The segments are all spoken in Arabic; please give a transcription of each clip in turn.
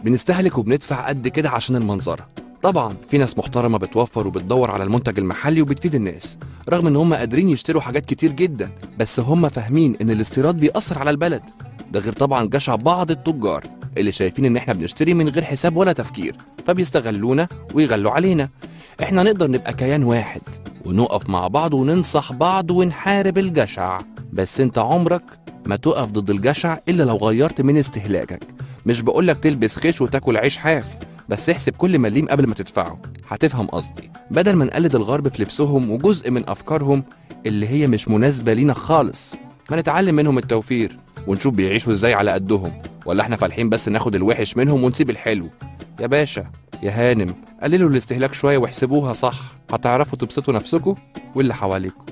بنستهلك وبندفع قد كده عشان المنظرة. طبعا في ناس محترمة بتوفر وبتدور على المنتج المحلي وبتفيد الناس، رغم ان هم قادرين يشتروا حاجات كتير جدا، بس هم فاهمين ان الاستيراد بيأثر على البلد. ده غير طبعا جشع بعض التجار اللي شايفين ان احنا بنشتري من غير حساب ولا تفكير، فبيستغلونا ويغلوا علينا. احنا نقدر نبقى كيان واحد ونقف مع بعض وننصح بعض ونحارب الجشع، بس انت عمرك ما تقف ضد الجشع الا لو غيرت من استهلاكك. مش بقولك تلبس خيش وتاكل عيش حاف، بس احسب كل مليم قبل ما تدفعه. هتفهم قصدي. بدل ما نقلد الغرب في لبسهم وجزء من افكارهم اللي هي مش مناسبة لينا خالص، ما نتعلم منهم التوفير ونشوف بيعيشوا ازاي على قدهم، ولا احنا فالحين بس ناخد الوحش منهم ونسيب الحلو؟ يا باشا يا هانم، قللوا الاستهلاك شوية واحسبوها صح، هتعرفوا تبسطوا نفسكم واللي حواليكم.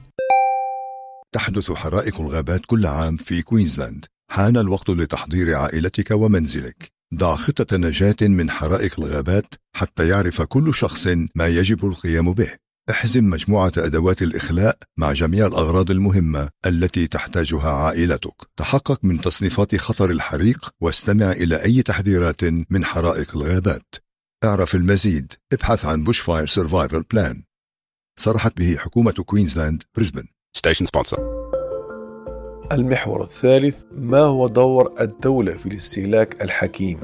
تحدث حرائق الغابات كل عام في كوينزلاند. حان الوقت لتحضير عائلتك ومنزلك. ضع خطة نجاة من حرائق الغابات حتى يعرف كل شخص ما يجب القيام به. احزم مجموعة أدوات الإخلاء مع جميع الأغراض المهمة التي تحتاجها عائلتك. تحقق من تصنيفات خطر الحريق واستمع إلى أي تحذيرات من حرائق الغابات. اعرف المزيد، ابحث عن بوش فاير سيرفايفل بلان. صرحت به حكومة كوينزلاند بريسبن. Station sponsor. المحور الثالث: ما هو دور الدولة في الاستهلاك الحكيم؟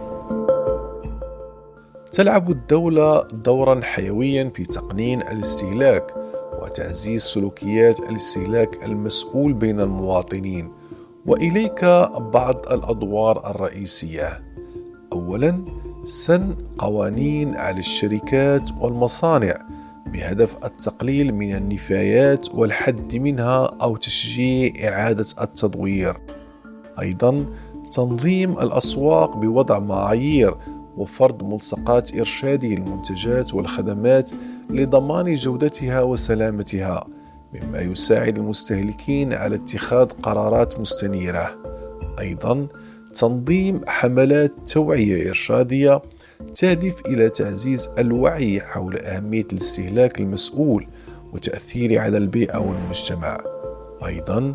تلعب الدولة دورا حيويا في تقنين الاستهلاك وتعزيز سلوكيات الاستهلاك المسؤول بين المواطنين، وإليك بعض الأدوار الرئيسية. أولا، سن قوانين على الشركات والمصانع بهدف التقليل من النفايات والحد منها أو تشجيع إعادة التدوير. أيضا، تنظيم الأسواق بوضع معايير وفرض ملصقات إرشادية للمنتجات والخدمات لضمان جودتها وسلامتها، مما يساعد المستهلكين على اتخاذ قرارات مستنيرة. أيضا، تنظيم حملات توعية إرشادية تهدف إلى تعزيز الوعي حول أهمية الاستهلاك المسؤول وتأثيره على البيئة والمجتمع. أيضا،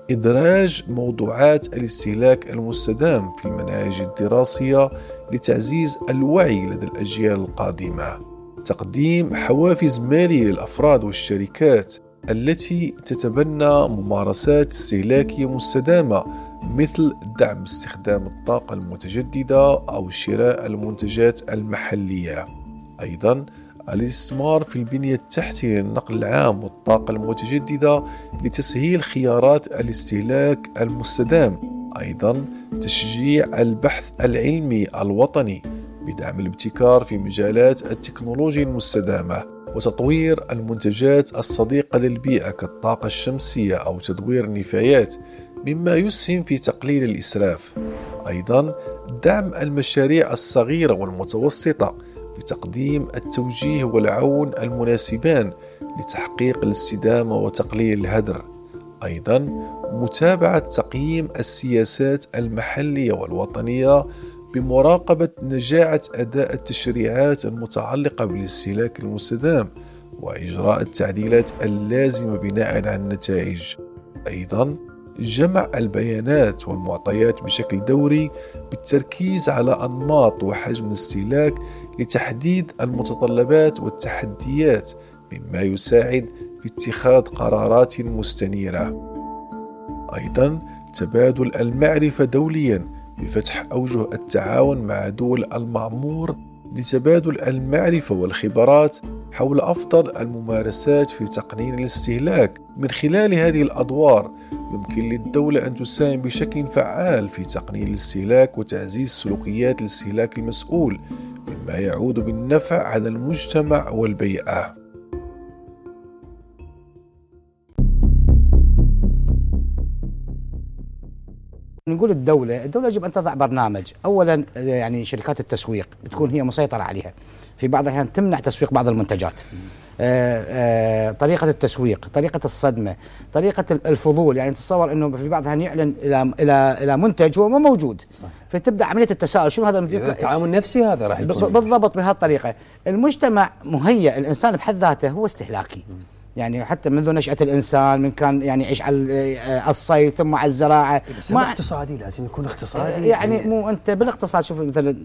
إدراج موضوعات الاستهلاك المستدام في المناهج الدراسية لتعزيز الوعي لدى الأجيال القادمة. تقديم حوافز مالية للأفراد والشركات التي تتبنى ممارسات استهلاكية مستدامة، مثل دعم استخدام الطاقة المتجددة أو شراء المنتجات المحلية. أيضا، الاستثمار في البنية التحتية للنقل العام والطاقة المتجددة لتسهيل خيارات الاستهلاك المستدام. أيضا، تشجيع البحث العلمي الوطني بدعم الابتكار في مجالات التكنولوجيا المستدامة وتطوير المنتجات الصديقة للبيئة كالطاقة الشمسية أو تدوير النفايات، مما يسهم في تقليل الإسراف. أيضا، دعم المشاريع الصغيرة والمتوسطة بتقديم التوجيه والعون المناسبان لتحقيق الاستدامة وتقليل الهدر. أيضا، متابعة تقييم السياسات المحلية والوطنية بمراقبة نجاعة أداء التشريعات المتعلقة بالاستهلاك المستدام وإجراء التعديلات اللازمة بناء على النتائج. أيضا، جمع البيانات والمعطيات بشكل دوري بالتركيز على أنماط وحجم الاستهلاك لتحديد المتطلبات والتحديات، مما يساعد في اتخاذ قرارات مستنيرة. أيضا، تبادل المعرفة دوليا بفتح أوجه التعاون مع دول المعمور لتبادل المعرفة والخبرات حول أفضل الممارسات في تقنين الاستهلاك. من خلال هذه الأدوار يمكن للدولة أن تساهم بشكل فعال في تقنين الاستهلاك وتعزيز سلوكيات الاستهلاك المسؤول، مما يعود بالنفع على المجتمع والبيئة. نقول الدولة يجب أن تضع برنامج. أولا يعني شركات التسويق بتكون هي مسيطرة عليها، في بعض الأحيان تمنع تسويق بعض المنتجات. طريقة التسويق، طريقة الصدمة، طريقة الفضول. يعني تتصور أنه في بعض الأحيان يعلن إلى منتج هو ما موجود، فتبدأ عملية التساؤل شنو هذا المنتج. التعامل النفسي هذا راح يكون بالضبط بهالطريقة. المجتمع مهيئ، الإنسان بحد ذاته هو استهلاكي. يعني حتى منذ نشأة الإنسان من كان يعني يعيش على الصيد ثم على الزراعة. بس ما اقتصادي، لازم يكون اقتصادي. يعني مو أنت بالاقتصاد شوف مثلا